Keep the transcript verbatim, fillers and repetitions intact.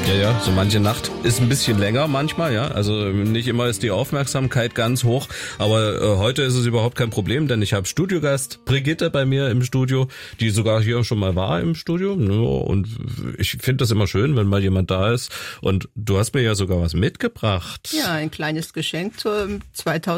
Ja, ja, so manche Nacht ist ein bisschen länger manchmal, ja. Also nicht immer ist die Aufmerksamkeit ganz hoch, aber äh, heute ist es überhaupt kein Problem, denn ich habe Studiogast Brigitte bei mir im Studio, die sogar hier schon mal war im Studio. Ja, und ich finde das immer schön, wenn mal jemand da ist. Und du hast mir ja sogar was mitgebracht. Ja, ein kleines Geschenk zur zweitausend